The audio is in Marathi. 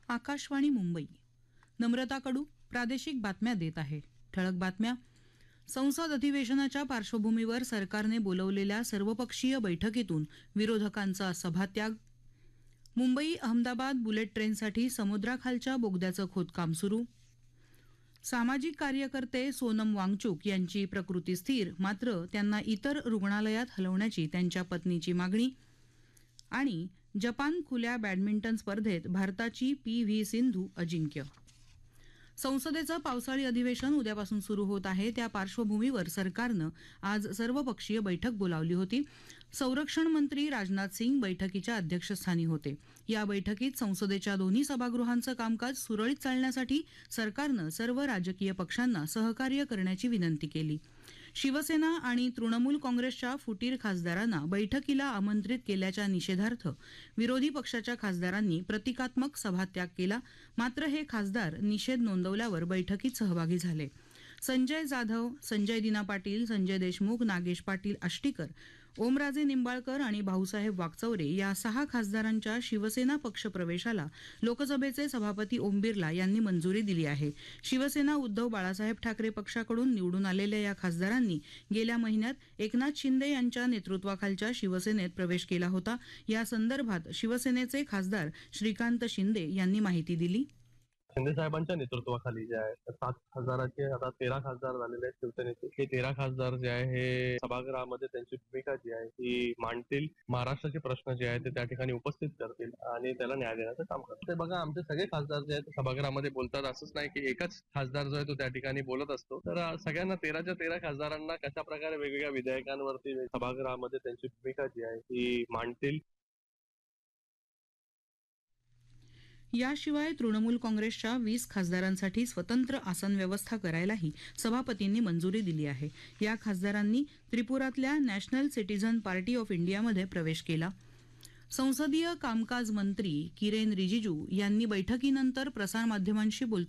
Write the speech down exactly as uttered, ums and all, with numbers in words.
आकाशवाणी मुंबई. नम्रता कडू प्रादेशिक बातम्या देत आहे. ठळक बातम्या. संसद अधिवेशनाच्या पार्श्वभूमीवर सरकारने बोलवलेल्या सर्वपक्षीय बैठकीतून विरोधकांचा सभात्याग. मुंबई अहमदाबाद बुलेट ट्रेनसाठी समुद्राखालच्या बोगद्याचं खोदकाम सुरू. सामाजिक कार्यकर्ते सोनम वांगचुक यांची प्रकृती स्थिर, मात्र त्यांना इतर रुग्णालयात हलवण्याची त्यांच्या पत्नीची मागणी. आणि जपान खुल्या बॅडमिंटन स्पर्धेत भारताची पी व्ही सिंधू अजिंक्य. संसदेचं पावसाळी अधिवेशन उद्यापासून सुरू होत आहे. त्या पार्श्वभूमीवर सरकारनं आज सर्वपक्षीय बैठक बोलावली होती. संरक्षण मंत्री राजनाथ सिंग बैठकीच्या अध्यक्षस्थानी होते. या बैठकीत संसदेच्या दोन्ही सभागृहांचं कामकाज सुरळीत चालण्यासाठी सरकारनं सर्व राजकीय पक्षांना सहकार्य करण्याची विनंती केली. शिवसेना आणि तृणमूल काँग्रेसच्या फुटीर खासदारांना बैठकीला आमंत्रित केल्याच्या निषेधार्थ विरोधी पक्षाच्या खासदारांनी प्रतिकात्मक सभात्याग केला. मात्र हे खासदार निषेध नोंदवल्यावर बैठकीत सहभागी झाले. संजय जाधव, संजय दिना पाटील, संजय देशमुख, नागेश पाटील आष्टीकर, ओमराजे निंबाळकर आणि भाऊसाहेब वाकचौरे या सहा खासदारांच्या शिवसेना पक्ष प्रवेशाला लोकसभेचे सभापती ओम बिर्ला यांनी मंजुरी दिली आहे. शिवसेना उद्धव बाळासाहेब ठाकरे पक्षाकडून निवडून आलेल्या या खासदारांनी गेल्या महिन्यात एकनाथ शिंदे यांच्या नेतृत्वाखालच्या शिवसेनेत प्रवेश केला होता. या संदर्भात शिवसेनेचे खासदार श्रीकांत शिंदे यांनी माहिती दिली. शिंदे साहेबांच्या नेतृत्वाखाली जे आहे सात खासदाराचे आता तेरा खासदार झालेले आहेत शिवसेनेचे. हे तेरा खासदार जे आहे हे सभागृहामध्ये त्यांची भूमिका जी आहे ती मांडतील. महाराष्ट्राचे प्रश्न जे आहेत ते त्या ठिकाणी उपस्थित करतील आणि त्याला न्याय देण्याचं काम करतील. ते बघा, आमचे सगळे खासदार जे आहेत सभागृहामध्ये बोलतात. असंच नाही की एकच खासदार जो आहे तो त्या ठिकाणी बोलत असतो. तर सगळ्यांना तेराच्या तेरा खासदारांना कशा प्रकारे वेगवेगळ्या विधेयकांवरती सभागृहामध्ये त्यांची भूमिका जी आहे ती मांडतील. याशिवाय तृणमूल काँग्रेसच्या वीस खासदारांसाठी स्वतंत्र आसन व्यवस्था करायलाही सभापतींनी मंजुरी दिली आहे. या खासदारांनी त्रिपुरातल्या नॅशनल सिटीझन पार्टी ऑफ इंडियामध्ये प्रवेश केला. संसदीय कामकाज मंत्री किरेन रिजिजू यांनी बैठकीनंतर प्रसारमाध्यमांशी बोलताना